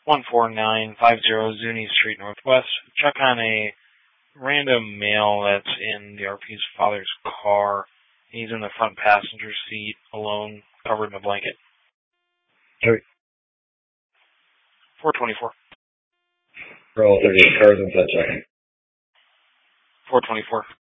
14950 Zuni Street Northwest. Check on a random male that's in the RP's father's car. He's in the front passenger seat, alone, covered in a blanket. Sorry. 424. For all 38 cars in that check. 424.